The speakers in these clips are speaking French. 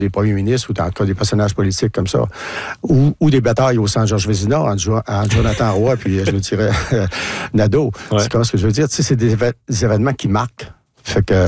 des premiers ministres ou en tout cas des personnages politiques comme ça, ou des batailles au centre Georges Vézina entre Jonathan Roy puis je dirais Nadeau. Ouais. C'est comme ce que je veux dire. Tu sais, c'est des événements qui marquent. Fait que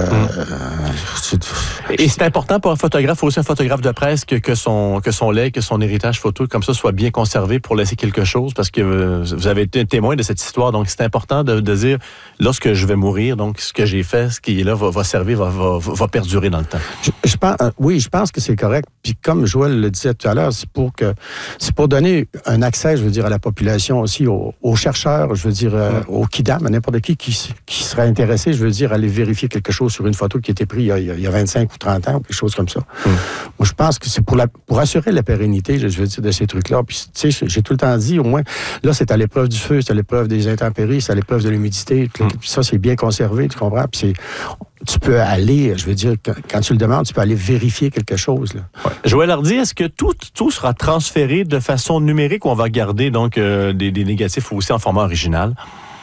et c'est important pour un photographe, aussi un photographe de presse, que son legs, que son héritage photo comme ça soit bien conservé pour laisser quelque chose, parce que vous avez été un témoin de cette histoire, donc c'est important de dire, lorsque je vais mourir, donc ce que j'ai fait, ce qui est là va servir, va perdurer dans le temps. Je pense que c'est correct. Puis comme Joël le disait tout à l'heure, c'est pour donner un accès, je veux dire, à la population aussi, aux chercheurs, je veux dire, aux kidam, à n'importe qui serait intéressé, je veux dire, à aller vérifier quelque chose sur une photo qui a été prise il y a 25 ou 30 ans, ou quelque chose comme ça. Moi, je pense que c'est pour assurer la pérennité, je veux dire, de ces trucs-là. Puis, tu sais, j'ai tout le temps dit, au moins, là, c'est à l'épreuve du feu, c'est à l'épreuve des intempéries, c'est à l'épreuve de l'humidité. Puis ça, c'est bien conservé, tu comprends? Puis tu peux aller, je veux dire, quand tu le demandes, tu peux aller vérifier quelque chose. Là. Ouais. Joël Hardy, est-ce que tout sera transféré de façon numérique ou on va garder donc des négatifs aussi en format original?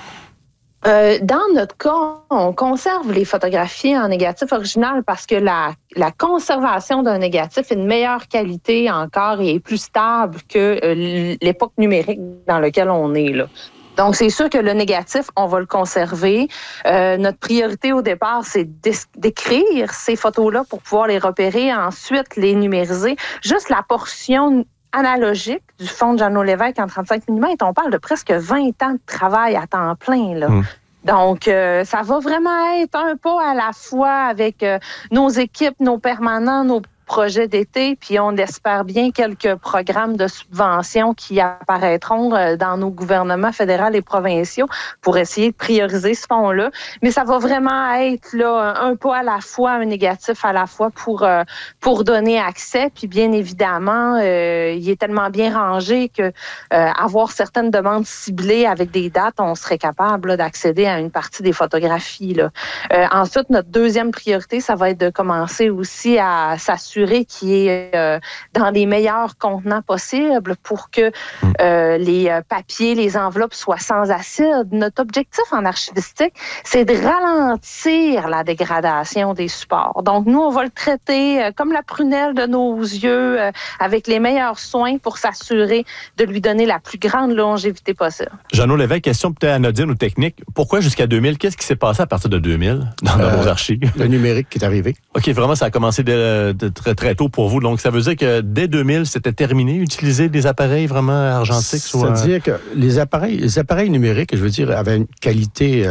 Dans notre cas, on conserve les photographies en négatif original parce que la conservation d'un négatif est de meilleure qualité encore et est plus stable que l'époque numérique dans laquelle on est là. Donc, c'est sûr que le négatif, on va le conserver. Notre priorité au départ, c'est d'écrire ces photos-là pour pouvoir les repérer, ensuite les numériser. Juste la portion analogique du fond de Jeannot Lévesque en 35 mm, on parle de presque 20 ans de travail à temps plein, là. Donc, ça va vraiment être un pas à la fois avec nos équipes, nos permanents, nos projets d'été, puis on espère bien quelques programmes de subvention qui apparaîtront dans nos gouvernements fédéraux et provinciaux pour essayer de prioriser ce fonds-là. Mais ça va vraiment être là un pas à la fois, un négatif à la fois pour donner accès. Puis bien évidemment, il est tellement bien rangé que avoir certaines demandes ciblées avec des dates, on serait capable là, d'accéder à une partie des photographies. Là. Ensuite, notre deuxième priorité, ça va être de commencer aussi à s'assurer qu'il est dans les meilleurs contenants possibles pour que les papiers, les enveloppes soient sans acide. Notre objectif en archivistique, c'est de ralentir la dégradation des supports. Donc, nous, on va le traiter comme la prunelle de nos yeux, avec les meilleurs soins pour s'assurer de lui donner la plus grande longévité possible. Jeannot Lévesque, question peut-être anodine ou technique. Pourquoi jusqu'à 2000? Qu'est-ce qui s'est passé à partir de 2000 dans vos archives? Le numérique qui est arrivé. OK, vraiment, ça a commencé très tôt pour vous. Donc, ça veut dire que dès 2000, c'était terminé, utiliser des appareils vraiment argentiques? C'est-à-dire que les appareils numériques, je veux dire, avaient une qualité...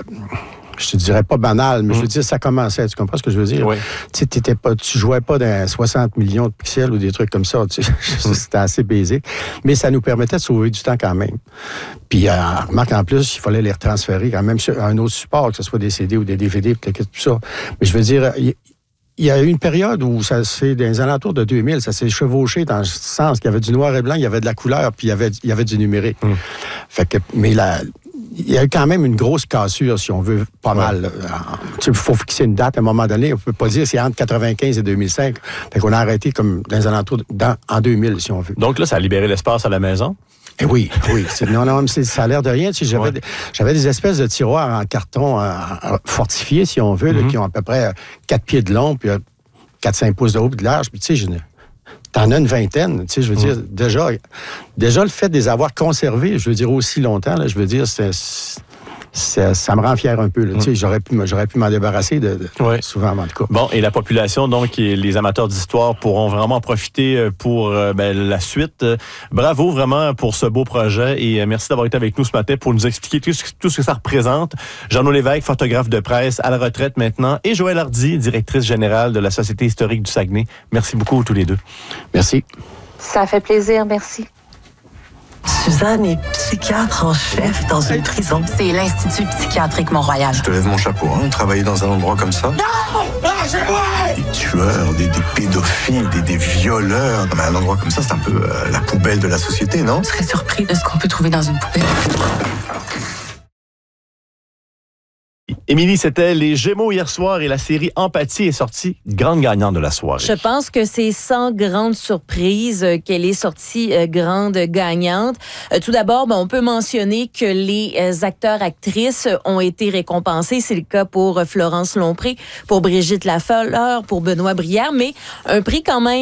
je te dirais pas banal, mais je veux dire, ça commençait. Tu comprends ce que je veux dire? Oui. Tu jouais pas dans 60 millions de pixels ou des trucs comme ça. C'était assez basique. Mais ça nous permettait de sauver du temps quand même. Puis, remarque, en plus, il fallait les retransférer quand même sur un autre support, que ce soit des CD ou des DVD, tout ça. Mais je veux dire... Il y a eu une période où dans les alentours de 2000, ça s'est chevauché dans le sens qu'il y avait du noir et blanc, il y avait de la couleur, puis il y avait du numérique. Fait que, mais il y a eu quand même une grosse cassure, si on veut, pas mal. Il faut fixer une date à un moment donné. On peut pas dire c'est entre 95 et 2005. Fait qu'on a arrêté comme dans les alentours en 2000, si on veut. Donc là, ça a libéré l'espace à la maison? Eh oui. Non, ça a l'air de rien. Tu sais, j'avais des espèces de tiroirs en carton fortifiés, si on veut, là, qui ont à peu près 4 pieds de long, puis 4-5 pouces de haut et de large. Puis tu sais, t'en as une vingtaine. Tu sais, je veux dire, déjà le fait de les avoir conservés, je veux dire, aussi longtemps, là, je veux dire, ça me rend fier un peu. Là. Tu sais, j'aurais pu m'en débarrasser souvent, en tout cas. Bon, et la population, donc, et les amateurs d'histoire pourront vraiment en profiter pour la suite. Bravo vraiment pour ce beau projet et merci d'avoir été avec nous ce matin pour nous expliquer tout ce que ça représente. Jeannot Lévesque, photographe de presse, à la retraite maintenant, et Joël Hardy, directrice générale de la Société historique du Saguenay. Merci beaucoup tous les deux. Merci. Ça fait plaisir, merci. Suzanne est psychiatre en chef dans une prison. C'est l'Institut psychiatrique Mont-Royal. Je te lève mon chapeau, hein, travailler dans un endroit comme ça. Non! Lâchez-moi! Des tueurs, des pédophiles, des violeurs. Non, mais un endroit comme ça, c'est un peu la poubelle de la société, non? Je serais surpris de ce qu'on peut trouver dans une poubelle. Émilie, c'était les Gémeaux hier soir et la série Empathie est sortie grande gagnante de la soirée. Je pense que c'est sans grande surprise qu'elle est sortie grande gagnante. Tout d'abord, on peut mentionner que les acteurs-actrices ont été récompensés. C'est le cas pour Florence Lompré, pour Brigitte Lafleur, pour Benoît Brière, mais un prix quand même